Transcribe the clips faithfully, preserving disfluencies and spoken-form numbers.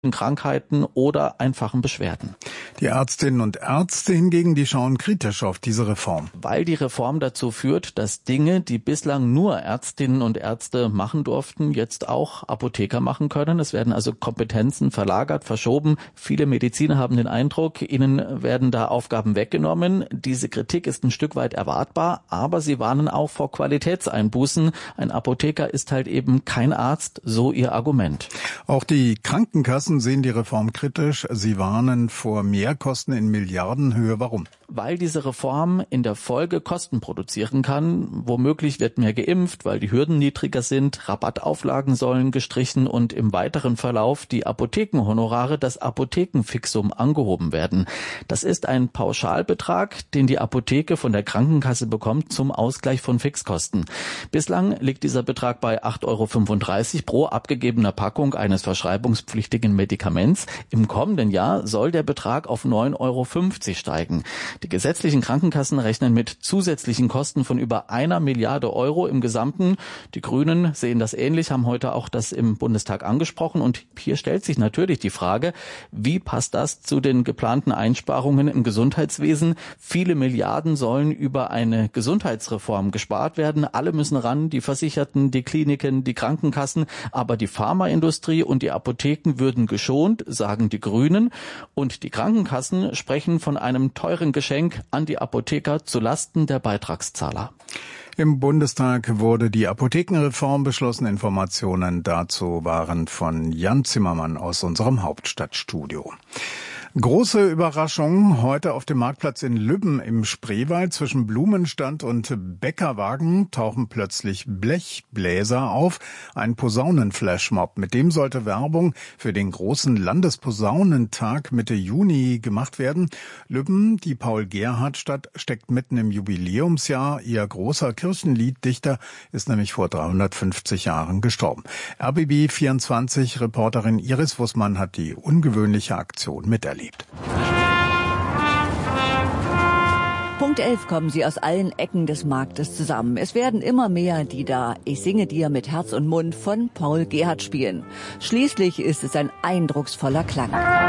Krankheiten oder einfachen Beschwerden. Die Ärztinnen und Ärzte hingegen, die schauen kritisch auf diese Reform. Weil die Reform dazu führt, dass Dinge, die bislang nur Ärztinnen und Ärzte machen durften, jetzt auch Apotheker machen können. Es werden also Kompetenzen verlagert, verschoben. Viele Mediziner haben den Eindruck, ihnen werden da Aufgaben weggenommen. Diese Kritik ist ein Stück weit erwartbar, aber sie warnen auch vor Qualitätseinbußen. Ein Apotheker ist halt eben kein Arzt, so ihr Argument. Auch die Krankenkassen sehen die Reform kritisch. Sie warnen vor Mehrkosten in Milliardenhöhe. Warum? Weil diese Reform in der Folge Kosten produzieren kann. Womöglich wird mehr geimpft, weil die Hürden niedriger sind. Rabattauflagen sollen gestrichen und im weiteren Verlauf die Apothekenhonorare, das Apothekenfixum, angehoben werden. Das ist ein Pauschalbetrag, den die Apotheke von der Krankenkasse bekommt zum Ausgleich von Fixkosten. Bislang liegt dieser Betrag bei acht Euro fünfunddreißig pro abgegebener Packung eines verschreibungspflichtigen Medikaments. Im kommenden Jahr soll der Betrag auf neun Euro fünfzig steigen. Die gesetzlichen Krankenkassen rechnen mit zusätzlichen Kosten von über einer Milliarde Euro im Gesamten. Die Grünen sehen das ähnlich, haben heute auch das im Bundestag angesprochen. Und hier stellt sich natürlich die Frage, wie passt das zu den geplanten Einsparungen im Gesundheitswesen? Viele Milliarden sollen über eine Gesundheitsreform gespart werden. Alle müssen ran, die Versicherten, die Kliniken, die Krankenkassen. Aber die Pharmaindustrie und die Apotheken würden geschont, sagen die Grünen. Und die Krankenkassen sprechen von einem teuren Geschenk an die Apotheker zu Lasten der Beitragszahler. Im Bundestag wurde die Apothekenreform beschlossen. Informationen dazu waren von Jan Zimmermann aus unserem Hauptstadtstudio. Große Überraschung heute auf dem Marktplatz in Lübben im Spreewald. Zwischen Blumenstand und Bäckerwagen tauchen plötzlich Blechbläser auf. Ein Posaunenflashmob. Mit dem sollte Werbung für den großen Landesposaunentag Mitte Juni gemacht werden. Lübben, die Paul-Gerhardt-Stadt, steckt mitten im Jubiläumsjahr. Ihr großer Kirchenlieddichter ist nämlich vor dreihundertfünfzig Jahren gestorben. R B B vierundzwanzig-Reporterin Iris Wussmann hat die ungewöhnliche Aktion miterlebt. Punkt elf kommen sie aus allen Ecken des Marktes zusammen. Es werden immer mehr, die da Ich singe dir mit Herz und Mund von Paul Gerhardt spielen. Schließlich ist es ein eindrucksvoller Klang.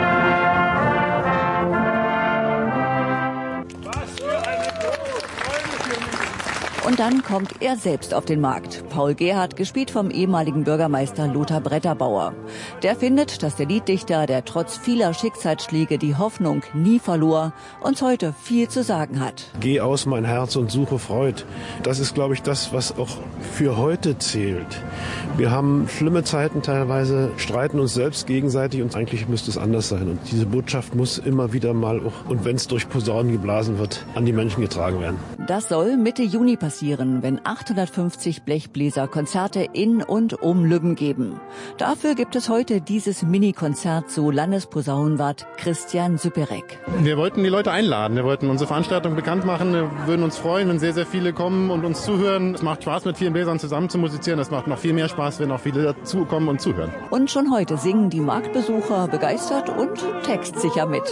Und dann kommt er selbst auf den Markt. Paul Gerhardt, gespielt vom ehemaligen Bürgermeister Lothar Bretterbauer. Der findet, dass der Lieddichter, der trotz vieler Schicksalsschläge die Hoffnung nie verlor, uns heute viel zu sagen hat. Geh aus mein Herz und suche Freud. Das ist, glaube ich, das, was auch für heute zählt. Wir haben schlimme Zeiten teilweise, streiten uns selbst gegenseitig und eigentlich müsste es anders sein. Und diese Botschaft muss immer wieder mal, auch, und wenn es durch Posaunen geblasen wird, an die Menschen getragen werden. Das soll Mitte Juni passieren, wenn achthundertfünfzig Blechbläser Konzerte in und um Lübben geben. Dafür gibt es heute dieses Mini-Konzert zu Landesposaunenwart Christian Süperek. Wir wollten die Leute einladen, wir wollten unsere Veranstaltung bekannt machen, wir würden uns freuen, wenn sehr, sehr viele kommen und uns zuhören. Es macht Spaß, mit vielen Bläsern zusammen zu musizieren, es macht noch viel mehr Spaß, wenn auch viele dazukommen und zuhören. Und schon heute singen die Marktbesucher begeistert und textsicher mit.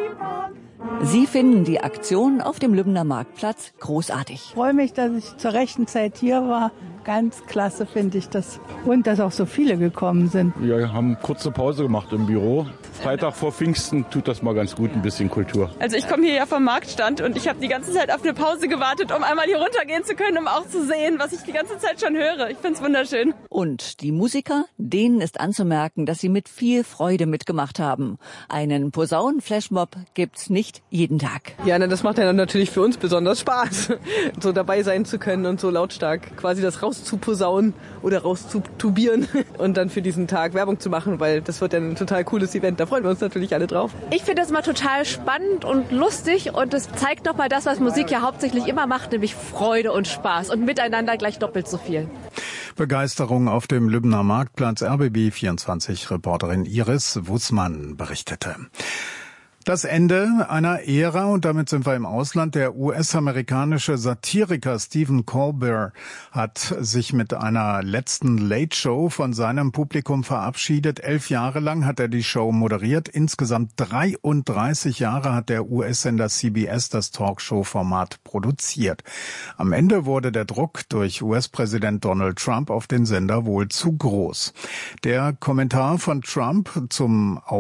Sie finden die Aktion auf dem Lübbener Marktplatz großartig. Ich freue mich, dass ich zur rechten Zeit hier war. Ganz klasse finde ich das. Und dass auch so viele gekommen sind. Wir haben kurze Pause gemacht im Büro. Freitag vor Pfingsten tut das mal ganz gut, ein bisschen Kultur. Also ich komme hier ja vom Marktstand und ich habe die ganze Zeit auf eine Pause gewartet, um einmal hier runtergehen zu können, um auch zu sehen, was ich die ganze Zeit schon höre. Ich finde es wunderschön. Und die Musiker, denen ist anzumerken, dass sie mit viel Freude mitgemacht haben. Einen Posaunen-Flashmob gibt's nicht jeden Tag. Ja, na, das macht ja natürlich für uns besonders Spaß, so dabei sein zu können und so lautstark quasi das rauszuposaunen oder rauszutubieren und dann für diesen Tag Werbung zu machen, weil das wird ja ein total cooles Event. Da freuen wir uns natürlich alle drauf. Ich finde das mal total spannend und lustig und es zeigt nochmal das, was Musik ja hauptsächlich immer macht, nämlich Freude und Spaß und miteinander gleich doppelt so viel. Begeisterung auf dem Lübbener Marktplatz. R B B vierundzwanzig-Reporterin Iris Wussmann berichtete. Das Ende einer Ära, und damit sind wir im Ausland. Der U S-amerikanische Satiriker Stephen Colbert hat sich mit einer letzten Late Show von seinem Publikum verabschiedet. Elf Jahre lang hat er die Show moderiert. Insgesamt dreiunddreißig Jahre hat der U S-Sender C B S das Talkshow-Format produziert. Am Ende wurde der Druck durch U S-Präsident Donald Trump auf den Sender wohl zu groß. Der Kommentar von Trump zum